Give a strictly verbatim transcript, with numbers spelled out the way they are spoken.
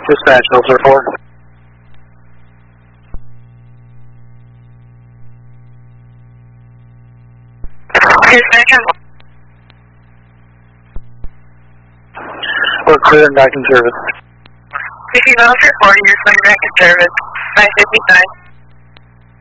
Dispatch, Filter four. We're clear and back in service. fifty miles report, you're clear back in service. nine fifty-nine.